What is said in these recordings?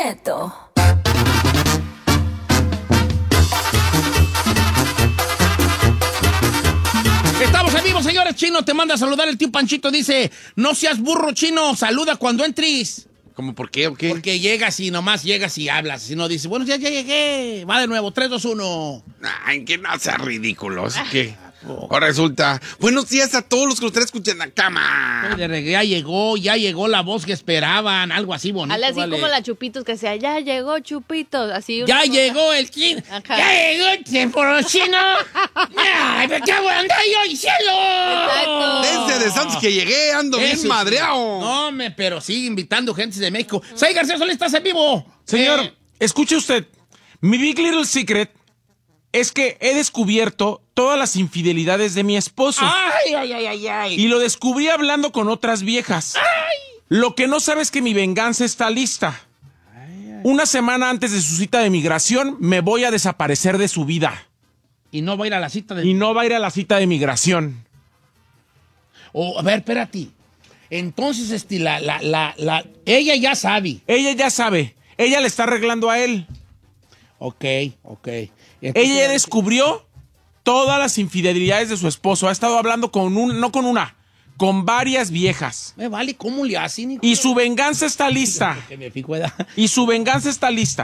Cheto. Estamos en vivo, señores. Chino te manda a saludar el tío Panchito. Dice, no seas burro, Chino. Saluda cuando entres. ¿Cómo por qué o qué? Porque llegas y nomás llegas y hablas. Si no, dice, bueno, ya llegué. Va de nuevo, 3, 2, 1. Ay, que no sea ridículo. Así que ahora resulta. Buenos días a todos los que nos están escuchando en la cama. Ya llegó la voz que esperaban. Algo así bonito. Así vale. Como la Chupitos que decía, ya llegó Chupitos. Así ya llegó el Chino. Ya llegó el Chino. ¡Ay, me cago en yo y cielo! Exacto. Desde de Santos que llegué, ando bien madreado. No, pero sigue invitando gente de México. Say García Solís, estás en vivo. Señor, escuche usted. Mi Big Little Secret es que he descubierto todas las infidelidades de mi esposo. Ay. Y lo descubrí hablando con otras viejas. Ay. Lo que no sabe es que mi venganza está lista. Una semana antes de su cita de migración, me voy a desaparecer de su vida. Y no va a ir a la cita de... Y no va a ir a la cita de migración. A ver, espérate. Entonces, ella ya sabe. Ella ya sabe. Ella le está arreglando a él. Ok. Entonces, ella ya descubrió todas las infidelidades de su esposo. Ha estado hablando con varias viejas. Me vale, ¿cómo le hacen? Y su venganza está lista. Y su venganza está lista.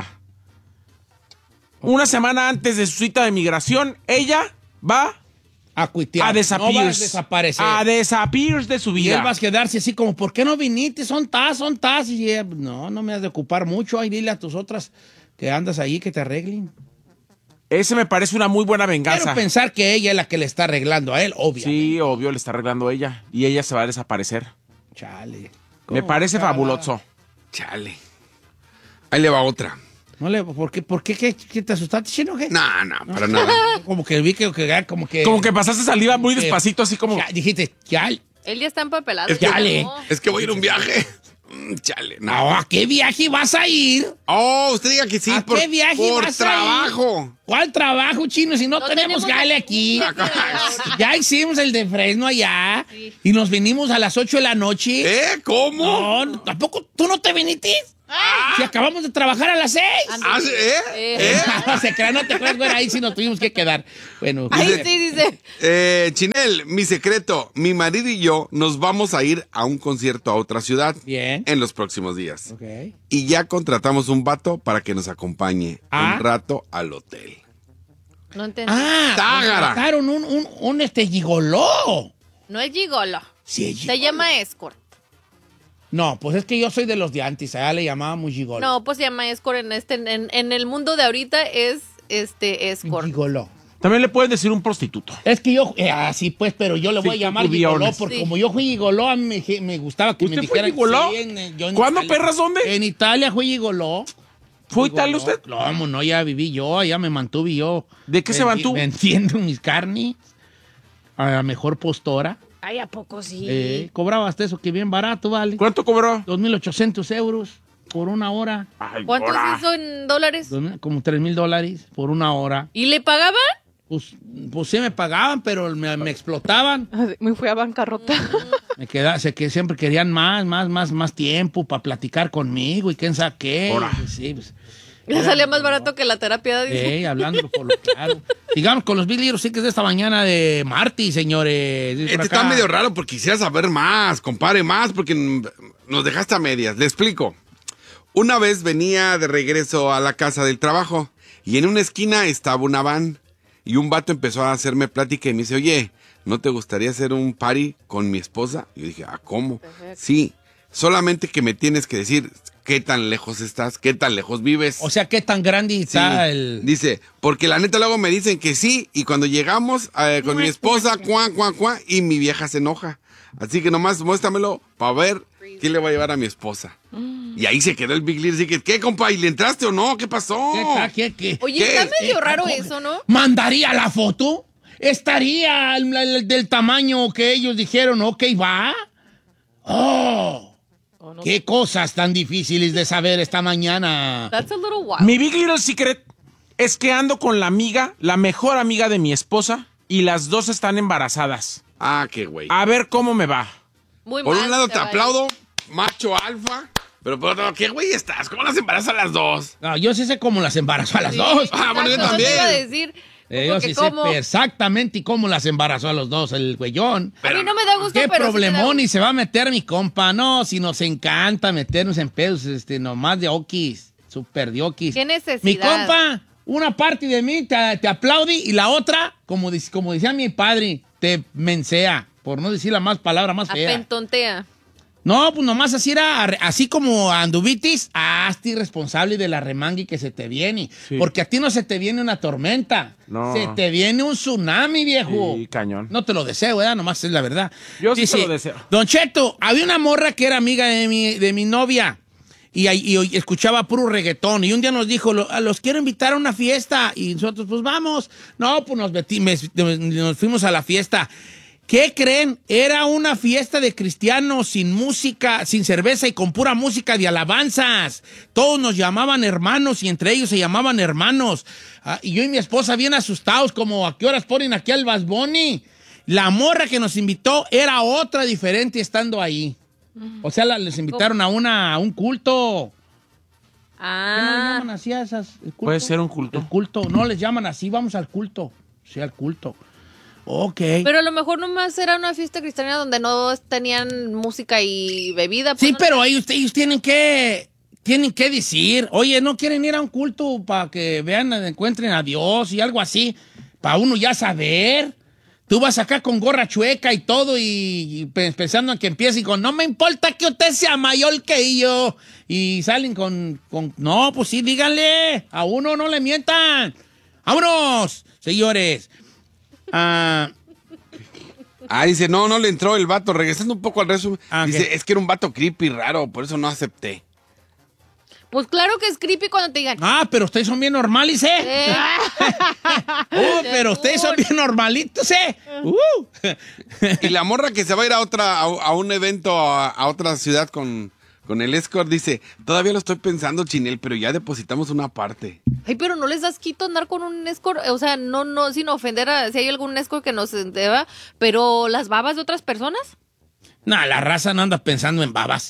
Una semana antes de su cita de migración, ella va a cuitear. A desaparecer. No va a desaparecer. A desaparecer de su vida. Y él va a quedarse así como, ¿por qué no viniste? Son tas. Y ella, no me has de ocupar mucho. Ahí dile a tus otras que andas ahí que te arreglen. Ese me parece una muy buena venganza. Quiero pensar que ella es la que le está arreglando a él, obvio. Sí, obvio, le está arreglando a ella. Y ella se va a desaparecer. Chale. Me parece fabuloso. Chale. Ahí le va otra. ¿Por qué te asustaste, Chino? ¿Qué? No, para nada. Como que vi que Como que pasaste saliva muy despacito, así como... Dijiste, chale. Él ya está empapelado. Es que voy a ir a un viaje. Chale. No, ¿a qué viaje vas a ir? Oh, usted diga que sí. ¿A qué viaje por vas trabajo. a ir? ¿Cuál trabajo, Chino? Si no tenemos jale aquí. Ya hicimos el de Fresno allá. Sí. Y nos vinimos a las 8 de la noche. ¿Cómo? No, ¿tampoco tú no te viniste? Si acabamos de trabajar a las 6. No se crean, no te creas, güey, ahí sí nos tuvimos que quedar. Bueno. Ahí sí dice. Chinel, mi secreto, mi marido y yo nos vamos a ir a un concierto a otra ciudad. Bien. En los próximos días. Okay. Y ya contratamos un vato para que nos acompañe un rato al hotel. No entendí. ¡Tágara! Contrataron un gigoló. No es gigolo. Sí, es gigolo. Se llama escort. No, pues es que yo soy de los de antes, allá le llamábamos gigolo. No, pues se llama escort en el mundo de ahorita es escort. Gigoló. También le pueden decir un prostituto. Es que yo, así pues, pero yo le voy a llamar gigoló porque como yo fui gigoló, a mí me gustaba que me dijeran. ¿Usted fue gigoló? Sí, ¿Cuándo, perras, dónde? En Italia fui gigoló. ¿Fue Italia usted? No, ya viví yo, allá me mantuve yo. ¿De qué se mantuvo? Vendiendo mis carnes a la mejor postora. Ay, ¿a poco sí? Cobraba hasta eso, que bien barato, ¿vale? ¿Cuánto cobró? 2,800 euros por una hora. Ay, ¿cuánto es eso en dólares? Como $3,000 por una hora. ¿Y le pagaban? Pues sí me pagaban, pero me explotaban. Me fui a bancarrota. Siempre querían más tiempo para platicar conmigo y quién sabe qué. Pues, sí, pues. Le salía más barato que la terapia, dice. Hablando por lo claro. Sigamos con los Big Little Secrets de esta mañana de Marty, señores. Este está medio raro porque quisiera saber más, compare más, porque nos dejaste a medias. Le explico. Una vez venía de regreso a la casa del trabajo y en una esquina estaba una van y un vato empezó a hacerme plática y me dice, oye, ¿no te gustaría hacer un party con mi esposa? Y yo dije, ¿cómo? Perfecto. Sí, solamente que me tienes que decir... ¿Qué tan lejos estás? ¿Qué tan lejos vives? O sea, ¿qué tan grande está el...? Dice, porque la neta luego me dicen que sí, y cuando llegamos con mi esposa, cuán, y mi vieja se enoja. Así que nomás muéstramelo para ver quién le va a llevar a mi esposa. Y ahí se quedó el Big Little Secret. ¿Qué, compa? ¿Y le entraste o no? ¿Qué pasó? ¿Qué? Oye, está medio raro eso, ¿no? ¿Mandaría la foto? ¿Estaría del tamaño que ellos dijeron, ok, va? ¡Oh! No. ¿Qué cosas tan difíciles de saber esta mañana? That's a little wild. Mi Big Little Secret es que ando con la mejor amiga de mi esposa, y las dos están embarazadas. Qué güey. A ver cómo me va. Muy Por mal, un lado te aplaudo, macho alfa, Pero, ¿qué güey estás? ¿Cómo las embarazas a las dos? No, yo sí sé cómo las embarazo a las dos. Ah, bueno, yo Exacto, también. eso te iba a decir. Yo sí sé exactamente cómo las embarazó a los dos, el güeyón. A mí no me da gusto, ¿Qué pero problemón? sí Y se va a meter mi compa. No, si nos encanta meternos en pedos, nomás de okis, super de okis. ¿Qué necesidad? Mi compa, una parte de mí te aplaude y la otra, como decía mi padre, te mensea, por no decir la más palabra más fea. Apentontea. No, pues nomás así era, así como anduvitis, hazte irresponsable de la remangui que se te viene. Sí. Porque a ti no se te viene una tormenta. No. Se te viene un tsunami, viejo. Sí, cañón. No te lo deseo, ¿verdad? Nomás es la verdad. Yo sí te lo deseo. Don Cheto, había una morra que era amiga de mi novia y escuchaba puro reggaetón. Y un día nos dijo, los quiero invitar a una fiesta. Y nosotros, pues vamos. No, pues nos fuimos a la fiesta. ¿Qué creen? Era una fiesta de cristianos sin música, sin cerveza y con pura música de alabanzas. Todos nos llamaban hermanos y entre ellos se llamaban hermanos. Y yo y mi esposa bien asustados, como ¿a qué horas ponen aquí al Bad Bunny? La morra que nos invitó era otra diferente estando ahí. O sea, les invitaron a un culto. ¿Qué no les llaman así a esas? ¿El culto? Puede ser un culto. El culto, no les llaman así, vamos al culto. Sí, al culto. Ok. Pero a lo mejor nomás era una fiesta cristiana donde no tenían música y bebida. Sí, pero ahí ellos tienen que decir, oye, ¿no quieren ir a un culto para que vean, encuentren a Dios y algo así? Para uno ya saber. Tú vas acá con gorra chueca y todo y pensando en que empiece y con, no me importa que usted sea mayor que yo. Y salen con no, pues sí, díganle. A uno no le mientan. ¡Vámonos, señores! Dice, no le entró el vato. Regresando un poco al resumen. Dice, ¿qué? es que era un vato creepy raro, por eso no acepté. Pues claro que es creepy cuando te digan. Pero ustedes son bien normales, ¿eh? Pero ustedes son bien normalitos, ¿eh? Y la morra que se va a ir a un evento a otra ciudad con el escort dice, todavía lo estoy pensando, Chinel, pero ya depositamos una parte. Ay, pero no les das quito andar con un escort, o sea, no, sin ofender si hay algún escort que nos deba, pero las babas de otras personas. No, la raza no anda pensando en babas.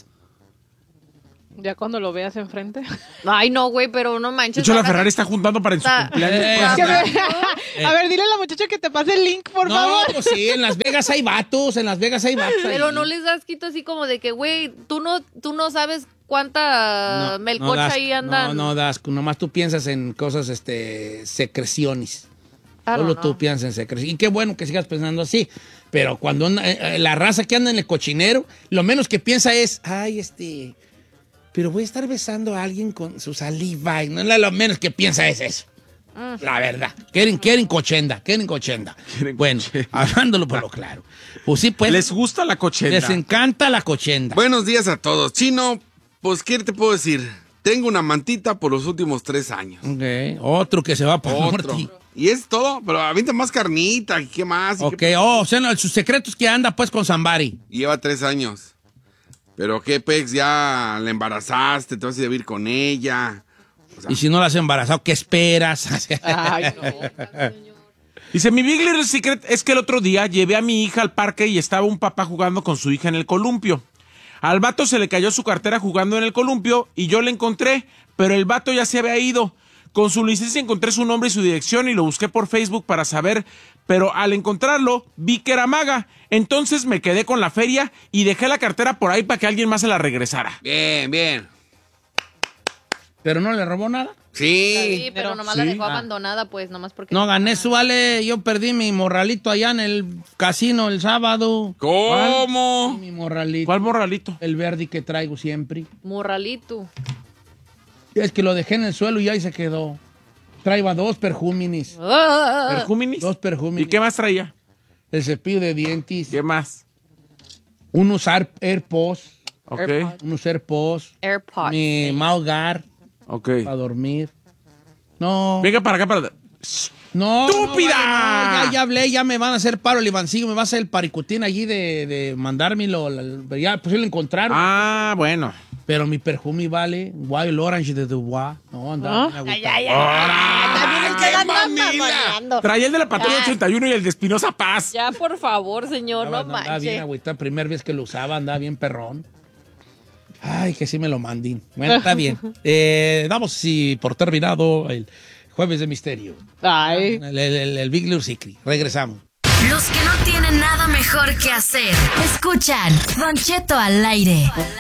Ya cuando lo veas enfrente. Ay, no, güey, pero no De manches. hecho, la Ferrari está juntando para en su cumpleaños. A ver, dile a la muchacha que te pase el link, por favor. No, pues sí, en Las Vegas hay vatos, Pero ahí. no les das quito así como de que, güey, tú no sabes cuánta melcocha das, ahí andan. No das, nomás tú piensas en cosas, secreciones. Claro, Solo no. tú piensas en secreciones. Y qué bueno que sigas pensando así. Pero cuando la raza que anda en el cochinero, lo menos que piensa es, pero voy a estar besando a alguien con su saliva. Y no, lo menos que piensa es eso. La verdad. Quieren cochenda. Bueno, hablándolo por lo claro. Pues sí, pues. Les gusta la cochenda. Les encanta la cochenda. Buenos días a todos. Chino, pues, ¿qué te puedo decir? Tengo una mantita por los últimos 3 años. Ok, otro que se va por norte. Y es todo, pero avienta más carnita, ¿qué más? Ok, o sea, no, sus secretos que anda pues con Zambari. Lleva 3 años. Pero qué, Pex, ya la embarazaste, te vas a ir a vivir con ella. O sea, Y si no la has embarazado, ¿qué esperas? Ay, no. Dice, mi Big Little Secret es que el otro día llevé a mi hija al parque y estaba un papá jugando con su hija en el columpio. Al vato se le cayó su cartera jugando en el columpio y yo la encontré, pero el vato ya se había ido. Con su licencia encontré su nombre y su dirección y lo busqué por Facebook para saber, pero al encontrarlo vi que era maga. Entonces me quedé con la feria y dejé la cartera por ahí para que alguien más se la regresara. bien. ¿Pero no le robó nada? Sí, pero nomás la sí. dejó abandonada, pues, nomás porque... No gané su vale, yo perdí mi morralito allá en el casino el sábado. ¿Cómo? Mi morralito. ¿Cuál morralito? El verde que traigo siempre. Morralito. Es que lo dejé en el suelo y ahí se quedó. Traía 2 perjúminis. ¿Perjúminis? 2 perjúminis. ¿Y qué más traía? El cepillo de dientes. ¿Qué más? Unos AirPods. Ok, Unos AirPods. AirPods. Mi Maugar ok. para dormir. No. Venga para acá para... No. ¡Estúpida! No, ya hablé, ya me van a hacer paro el Ivancillo, me va a hacer el paricutín allí de mandármelo. Ya, pues sí lo encontraron. Ah, bueno. Pero mi perfume vale Wild Orange de Dubois. No, anda. También quedan mamoneando. Traía el de la Patrulla 81 y el de Espinosa Paz. Ya, por favor, señor, no Andaba bien manches. agüita, primera vez que lo usaba, andaba bien perrón. Ay, que sí me lo manden. Bueno, está bien. Damos por terminado el Jueves de Misterio. Ay. El Big Little Secret. Regresamos. Los que no tienen nada mejor que hacer. Escuchan Don Cheto al aire.